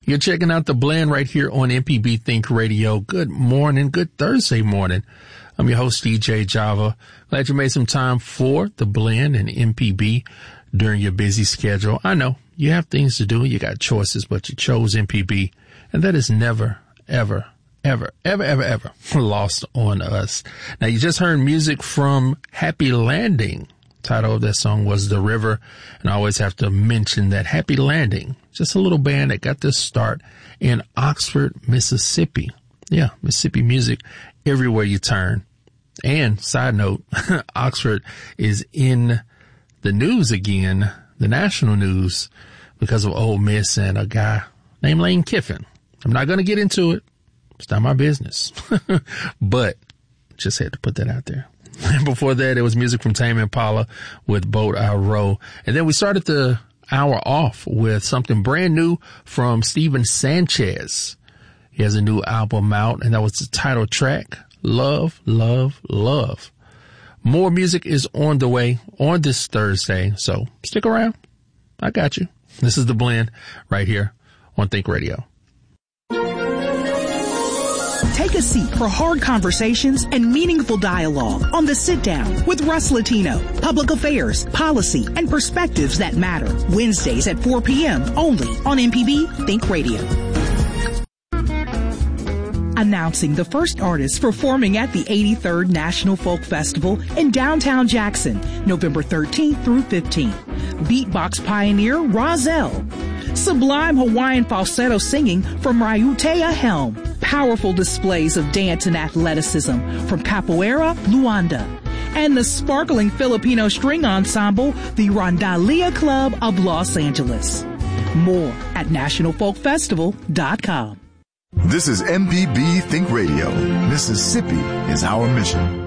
You're checking out The Blend right here on MPB Think Radio. Good morning. Good Thursday morning. I'm your host, DJ Java. Glad you made some time for The Blend and MPB during your busy schedule. I know you have things to do. You got choices, but you chose MPB, and that is never, ever, ever, ever, ever, ever lost on us. Now, you just heard music from Happy Landing. Title of that song was The River, and I always have to mention that Happy Landing, just a little band that got this start in Oxford, Mississippi. Yeah, Mississippi music everywhere you turn. And side note, Oxford is in the news again, the national news, because of Ole Miss and a guy named Lane Kiffin. I'm not going to get into it. It's not my business, but just had to put that out there. And before that, it was music from Tame Impala with Boat I Row. And then we started the hour off with something brand new from Steven Sanchez. He has a new album out, and that was the title track, Love, Love, Love. More music is on the way on this Thursday, so stick around. I got you. This is The Blend right here on Think Radio. Take a seat for hard conversations and meaningful dialogue on The Sit Down with Russ Latino. Public affairs, policy, and perspectives that matter. Wednesdays at 4 p.m. only on MPB Think Radio. Announcing the first artists performing at the 83rd National Folk Festival in downtown Jackson, November 13th through 15th. Beatbox pioneer Rozelle. Sublime Hawaiian falsetto singing from Raiutea Helm. Powerful displays of dance and athleticism from Capoeira Luanda. And the sparkling Filipino string ensemble, the Rondalia Club of Los Angeles. More at nationalfolkfestival.com. This is MPB Think Radio. Mississippi is our mission.